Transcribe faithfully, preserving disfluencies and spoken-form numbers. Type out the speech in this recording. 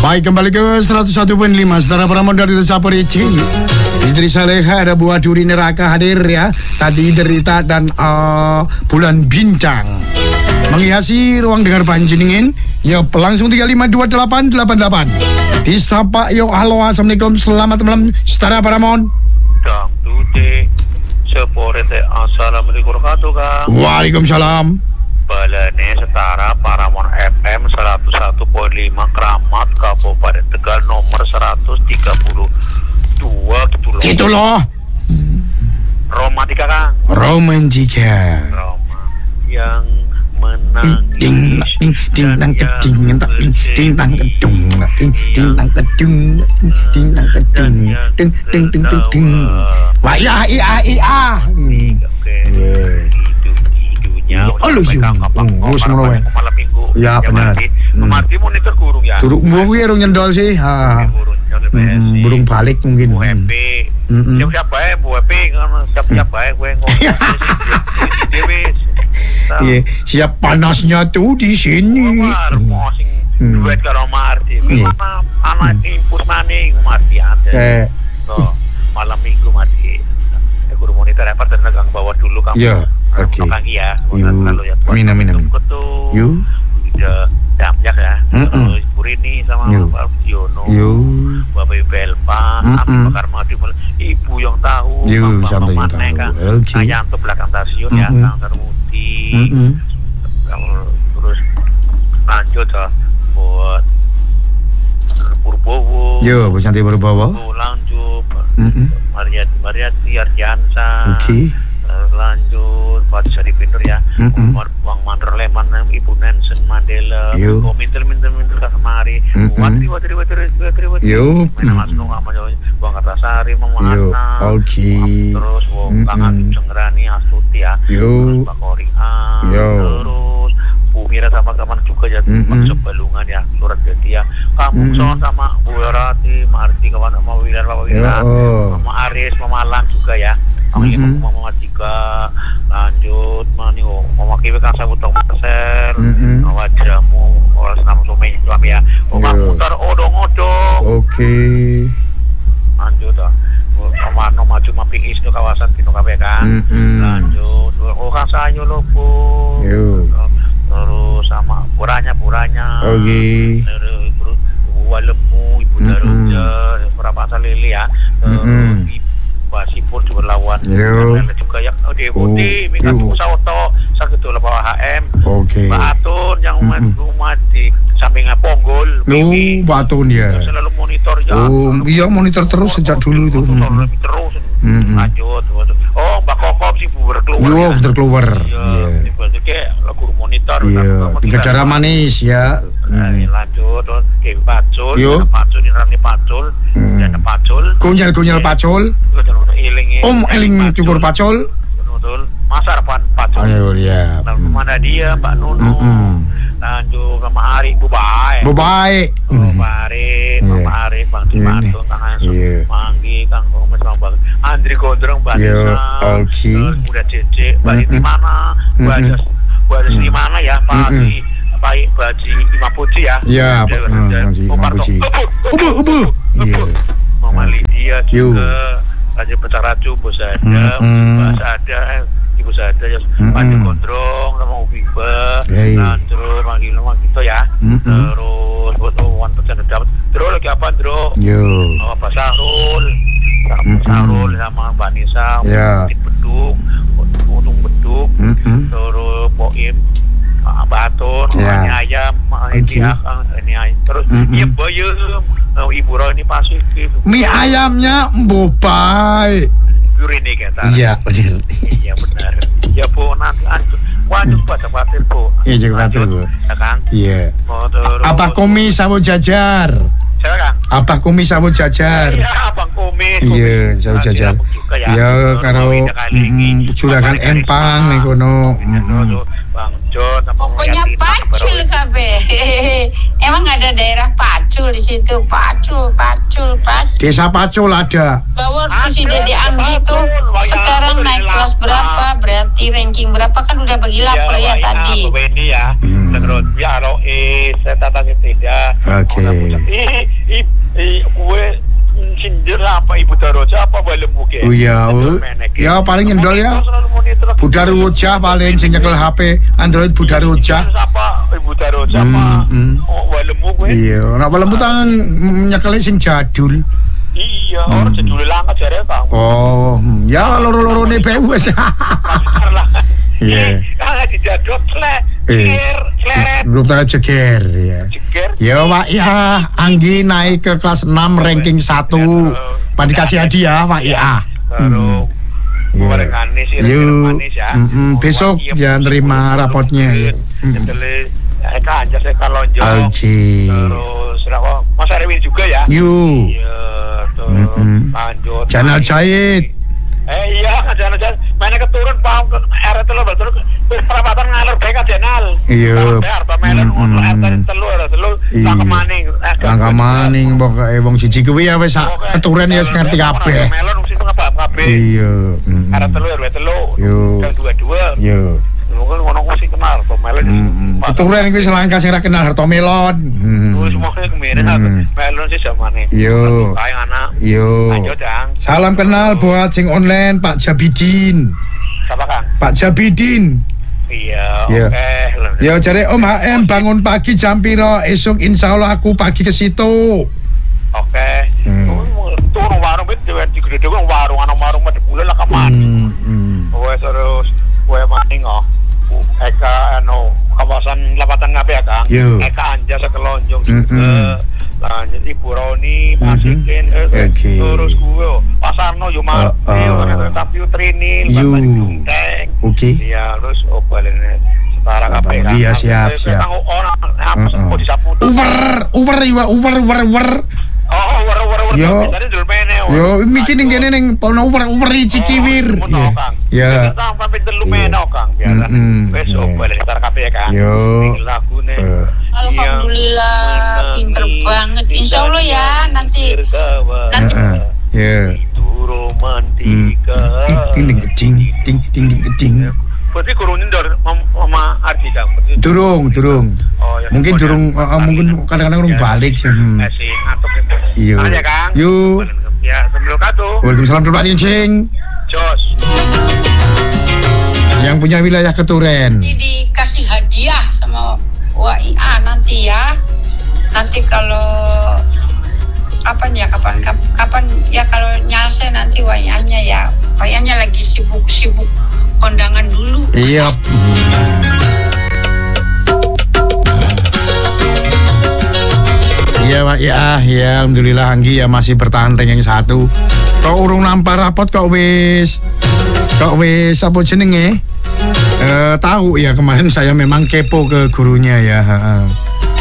Baik, kembali ke seratus satu koma lima Setara Pramon dari Desa Perici. Istri Saleha ada buah duri neraka hadir ya. Tadi derita dan uh, bulan bintang menghiasi ruang dengar panjenengan. Ya, langsung tiga lima dua delapan delapan delapan. Disapa yo, halo, assalamualaikum, selamat malam Setara Pramon. Kang Dude, sepore teh assalamualaikum warahmatullahi wabarakatuh. Waalaikumsalam. Balane Setara Paramon F M seratus satu koma lima Kramat Kabupaten Tegal nomor seratus tiga puluh dua gitu loh. Gitu loh. Romantika, Kang. Romantika. Roma yang menangis ding ding ding tang keding ding ding tang kedung ding ding tang kedung ding tang kedung ding ding ding ding ding. Wah ya iya iya. Oke. Ya, oh lu sih, ngurus ngono wae. Malam minggu. Ya benar. Memarti monitor kurung ya. Durung mbuh ya rung nyendol sih. Ha. Burung balik mungkin. Bu Happy. Siap-siap bae Bu Happy ngono, siap-siap bae kowe ngono. Wis. Iya, siap panasnya tuh di sini. Duet karo Marti. Mana anak impus maning Marti ada. Eh. Tuh, malam minggu Marti. Guru monitor apa dan Kang bawa dulu Kang. Iya. Oke. Kang ya. Ya. Amin amin amin. Yuk. Udah damjak ya. Terus Purini sama Pak Yono. Yuk. Bapak Belpa, Abi Bakar Madi, Ibu yang tahu. Yuk, santai yang tahu. Oke. Ayam ke belakang stasiun ya, Kang Termuti. Terus lanjut ya buat Purbowo. Yo, Bu Santi Purbowo. Lanjut. Mariati Mariati Arjansa. Oke. Lanjut Pak Sari Pindur ya. Bang Mandor Leman, Ibu Nelson Mandela. Kok minter-minter-minter ke kemari. Watri watri watri watri watri. Yo. Nama Sunu namanya Bang Kartasari Mamana. Oke. Terus Wong Kang Habib Sengrani Astuti ya. Yo. Pak Koria. Yo. Terus Bu Mira sama kawan juga ya, Sebelungan ya, Surat Jadi ya. Kamu Son sama Bu Rati, Marti kawan sama Wiran, Bapak Wiran, Mama Aris, Mama Lang juga ya. Kami mm-hmm. Mama Tiga, lanjut mani oh, Mama Kiwi kan sabut tong maser, mm-hmm. Wajramu, orang senam suami suami ya. Oh kamu mutar odong-odong. Oke. Okay. Lanjut ah. Mama no maju mapi isno kawasan Tino K P kan. Mm-hmm. Lanjut. Oh kan sayo lo Bu. Yo. Terus sama puranya puranya. Oke. Okay. Terus Ibu Walemu, Ibu Daruja, berapa salili ya. Terus Basipur juga lawan. Dan juga yang Debuti, minta usaha oto, sakit tuh bawa H M. Oke. Mbak Atun yang rumah di sampingnya Ponggol. Oh, Mbak Atun ya. Selalu monitor ya. Oh, iya monitor terus sejak dulu itu. Terus lanjut. Oh, Mbak Kokop sih berkeluar. Iya, berkeluar. Iya. Kayak lagu monitor. Iya. Tiga cara manis ya. Lanjut, kayak Pacul, Pacul di Rani Pacul, dan Pacul. Kunyal-kunyal Pacul. Om eling cukur Pacul. Betul. Masar pan Pacul. Ayo ya. Lalu mana dia Mbak Nunu. Lanjut sama Ari Bu Bae. Bu Bae. Bu Bae, Mama Ari, Bang Dimantung, Kang Hansu, Manggi, Kang Komes, Bang Andri Gondrong, Mbak Nina. Oke. Udah Cece, Mbak di mana? Mbak Ada di mana ya Pak Adi? Baik Baji Imam Puji ya. Iya, Baji Imam Puji. Ubu ubu. Iya. Mama Lydia juga. Raja Petaracu, Bos Ada, Bos Ada, Ibu Sada ya, Panji Gondrong sama Ubiba. Nah, terus manggil nama gitu ya. Terus buat wan pesan dapat. Terus lagi apa, Dro? Yo. Oh, Pak Sahrul. Pak Sahrul sama Mbak Nisa. Di Beduk, Untung Beduk. Terus Poim. Baton, ini ayam, ini ini ayam. Terus iya bayam, Ibu Roh ini Pasifik. Mie ayamnya Bobai. Purini kata. Iya benar. Iya benar. Ya Bu nanti anjur. Waduh pada batin Bu. Iya juga batin Bu. Ya Kang. Iya. Apa komis sawo jajar? Siapa Kang? Apa komis sawo jajar? Iya abang komis. Ciamis. Iya, jauh-jauh. Ya karo Juragan Empang ning kono. Bang John sama pokoknya Pacul kabeh. Emang ada daerah Pacul di situ, Pacul, Pacul, Pacul. Desa Pacul ada. Bawor si Dede Anggi tuh sekarang naik kelas berapa? Berarti ranking berapa kan udah bagi lapor ya tadi. Ini ya. Terus ya lo eh saya tata tidak. Oke. I i gue sindir apa Ibu Daroja apa balemu ke? Oh iya. Ya paling nyendol ya. Budar Roja paling sing nyekel H P Android Budar Roja. Apa Ibu Daroja apa? Balemu gue. Iya, nek balemu tangan nyekel sing jadul. Iya, orang jadul langka jare Kang. Oh, ya loro-lorone bae wis. Iya. Kalau dijadot slek, Eh, grup tara jeger ya. Jeger. Ya Pak ya, Anggi naik ke kelas enam ranking satu. Pak dikasih hadiah Pak ya. Terus goreng manis manis ya. Besok ya terima rapotnya ya. Setelah Eka aja saya kalonjong. Terus Mas Erwin juga ya. Yu. Iya, terus lanjut. Janal Jahit. Eh iya, jangan jangan mainnya keturun paham R telur terus perapatan ngalor baik jenal. Iya. Harta melen ngono R telur telur langka maning. Langka maning pokoke wong siji kuwi ya wis keturen ya ngerti kabeh. Melon mesti ngapa kabeh. Iya. R telur R telur. Yo. dua-dua. Yo. Mungkin ngono mesti kenal Harta melon. Keturen iki selangkah sing ra kenal Harta melon. Wis semuanya kemene melon sih zamane. Yo. Kayak anak. Yo. Lanjut, Dang. Salam kenal buat sing online Pak Jabidin. Siapa Kang? Pak Jabidin. Iya, Iya. oke. Ya jare Om H M bangun pagi jam piro? Esuk insyaallah aku pagi ke situ. Oke. Turun warung itu di gede warung ana warung medhe bulan lah kapan. Wes terus kowe maning oh. Eka anu kawasan Lapatan ngabe ya Kang. Eka anja sekelonjong juga. Lanjut Ibu Roni, Masikin, terus gue, Pasarno, Yumati, tapi Trinil, Bapak Junteng, iya, terus obalinnya setara K P K. Iya siap siap. Orang apa mau disapu? Uber, Uber juga, Uber, Uber, Uber. Oh, Uber, Uber, Uber. Yo, yo, mikir ning kene ning pono Uber, Uber iki Cikiwir. Ya. Sampai telu meno Kang, biasa. Wes obalin setara K P K. Yo. Lagune. Alhamdulillah, pinter banget. Insya Allah ya nanti. Nanti. Ya. Itu romantika. Ting ting ting ting ting ting. Berarti kurung nyendor Mama Ardi Kang. Durung, durung. Mungkin durung, mungkin kadang-kadang urung balik sih. Masih ngatuk itu. Iya. Aja Kang. Yo. Ya, sebelum katu. Waalaikumsalam Pak Cincing. Jos. Yang punya wilayah Keturen. Nanti dikasih hadiah sama W I A nanti ya. Nanti kalau kapan ya kapan kapan ya kalau nyalse nanti W I A-nya ya. W I A-nya lagi sibuk-sibuk kondangan dulu. Iya. Iya Pak ya, ya alhamdulillah Anggi ya masih bertahan ranking satu. Kok urung nampak rapot kok wis kok wis apa jenenge? Eh tahu ya kemarin saya memang kepo ke gurunya ya.